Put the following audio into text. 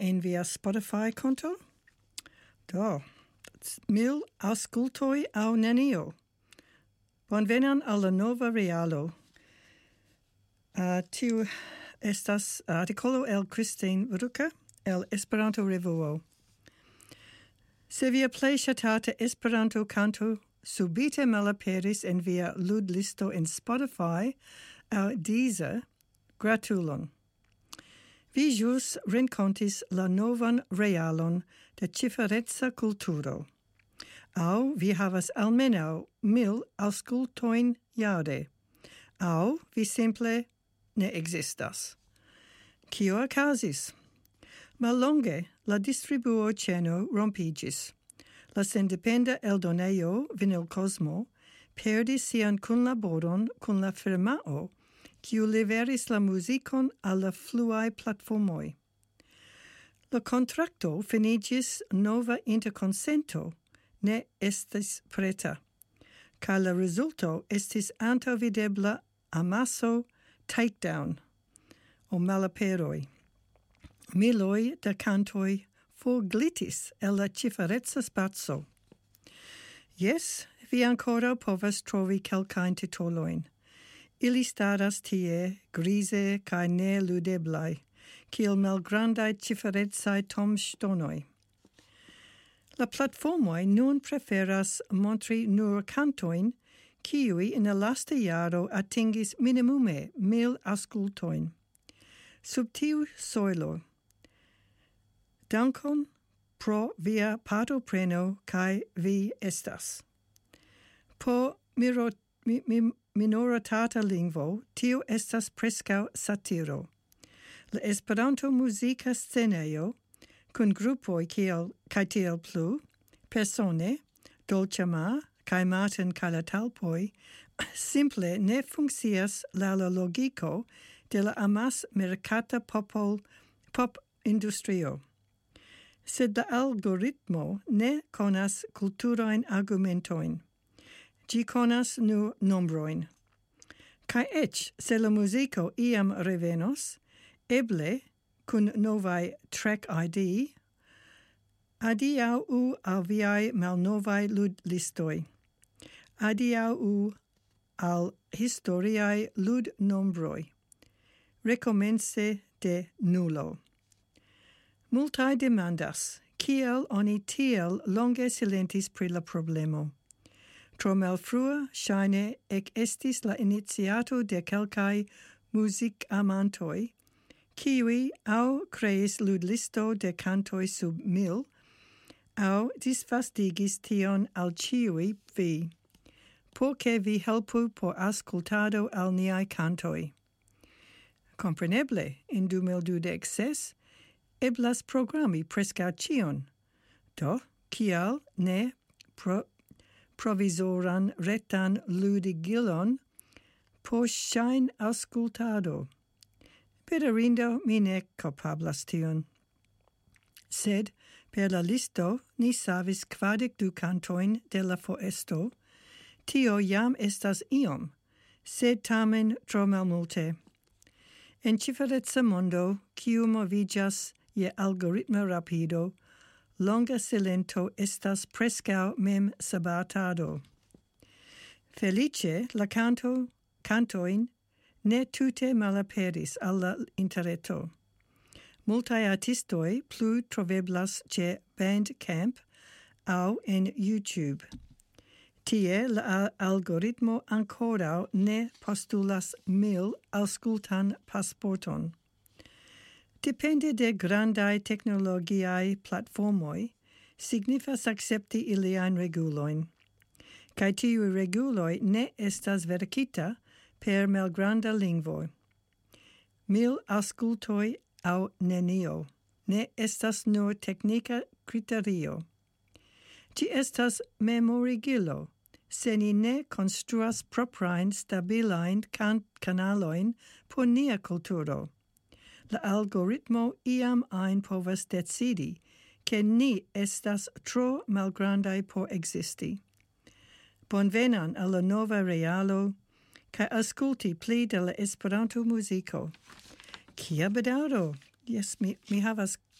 en via Spotify konto? Do, 1000 aŭskultoj aŭ nenio. Bonvenon al la nova realo. Tiu estas artikolo el Christine Ruka el Esperanto Revuo. Se via plej ŝatata Esperanto kanto subite malaperis en via ludlisto en Spotify aŭ Deezer, gratulon. Vi ĵus renkontis la novan realon de cifereca kulturo. Aŭ vi havas almenaŭ 1000 aŭskultojn jare. Aŭ vi simple ne ekzistas. Kio okazis? Mallonge la distribuo ĉeno rompiĝis. La sendependa eldonejo Vinyl Cosmo perdis sian kunlaboron kun la firmao, kiu liveris la muzikon al la fluaj platformoj. La kontrakto finiĝis, nova interkonsento ne estis preta, kaj la rezulto estis antaŭvidebla amaso takedown o malaperoj. Miloj da kantoj forglitis el la cifereca spaco. Jes, vi ankoraŭ povas trovi kelkajn titolojn. Ili staras tie, grize kaj neludeblaj, kiel malgrandaj ciferecaj tomŝtonoj. La platformoj nun preferas montri nur kantojn, kiuj en la lasta jaro atingis minimume 1000 aŭskultojn. Sub tiu sojlo, dankon pro via partopreno kaj vi estas. Po minoritata lingvo, tio estas preskaŭ satiro. La Esperanto muzika scenejo, kun grupoj kaj tiel plu, persone, Dolĉama kaj Martin kaj la Talpoj, simple ne funkcias laŭ la logiko de la amas-merkata pop-industrio. Sed la algoritmo ne konas kulturajn argumentojn. Ĝi konas nur nombrojn. Kaj eĉ se la muziko iam revenos, eble kun novaj track ID, adiaŭu al viaj malnovaj ludlistoj. Adiaŭu al historiaj ludnombroj. Rekomence de nulo. Multaj demandas, kiel oni tiel longe silentis pri la problemo. Tro malfrua ŝajne ekestis la iniciato de kelkaj muzikamantoj, kiuj aŭ kreis ludlisto de kantoj sub 1000, aŭ disvastigis tion al ĉiuj vi, por ke vi helpu por aŭskultado al niaj kantoj. Kompreneble, en 2026 eblas programi preskaŭ ĉion. Do, kial ne provizoran retan ludigilon por ŝajnaŭskultado? Pederindo mi ne kapablas tion. Sed per la listo ni savis 42 kantojn de la foresto, tio jam estas iom, sed tamen tro malmulte. En cifereca mondo, kiu moviĝas je algoritma rapido, longa silento estas preskaŭ mem sabatado. Feliĉe la kantojn ne tute malaperis al la interreto. Multaj artistoj plu troveblas ĉe Bandcamp aŭ en YouTube. Tie la algoritmo ankoraŭ ne postulas 1000 aŭskultan pasporton. Depende de grandaj teknologiaj platformoj, signifas akcepti iliajn regulojn. Kaj tiuj reguloj ne estas verkita per malgranda lingvo. 1000 aŭskultoj aŭ nenio. Ne estas nur teknika kriterio. Ĝi estas memorigilo, se ni ne konstruas proprajn stabilajn kanalojn por nia kulturo. La algoritmo iam ajn povas decidi, ke ni estas tro malgrandaj por ekzisti. Bonvenon al la nova realo, kaj aŭskulti pli de la Esperanto muziko. Kia bedaŭro! Jes, mi havas